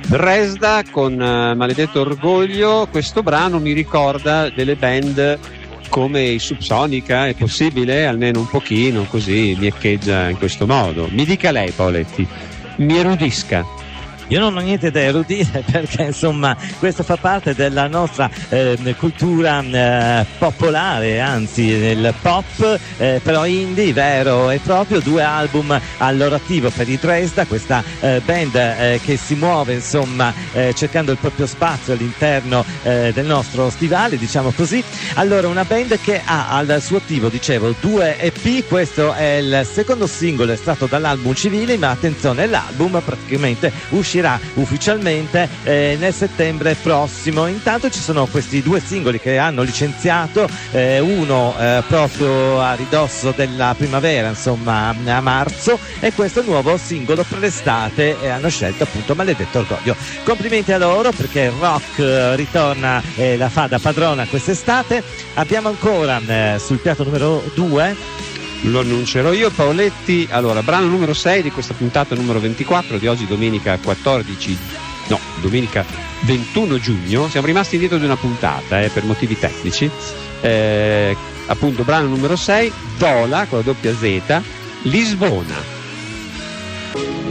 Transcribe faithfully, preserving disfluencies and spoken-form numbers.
Dresda con uh, Maledetto Orgoglio. Questo brano mi ricorda delle band come i Subsonica. È possibile? Almeno un pochino, così mi echeggia in questo modo. Mi dica lei, Paoletti, mi erudisca. Io non ho niente da erudire, perché insomma questo fa parte della nostra eh, cultura eh, popolare, anzi nel pop, eh, però indie vero e proprio. Due album al loro attivo per i Dresda, questa eh, band eh, che si muove insomma eh, cercando il proprio spazio all'interno eh, del nostro stivale, diciamo così. Allora, una band che ha al suo attivo, dicevo, due E P. Questo è il secondo singolo estratto dall'album Civili, ma attenzione, l'album praticamente uscirà ufficialmente eh, nel settembre prossimo. Intanto ci sono questi due singoli che hanno licenziato, eh, uno eh, proprio a ridosso della primavera, insomma a marzo, e questo nuovo singolo per l'estate, e hanno scelto appunto Maledetto Orgoglio. Complimenti a loro, perché il rock eh, ritorna, eh, la fa da padrona quest'estate. Abbiamo ancora eh, sul piatto numero due, lo annuncerò io, Paoletti. Allora, brano numero sei di questa puntata numero ventiquattro di oggi, domenica quattordici, no, domenica ventuno giugno. Siamo rimasti indietro di una puntata eh, per motivi tecnici. Eh, appunto, brano numero sei, Dola con la doppia Z, Lisbona.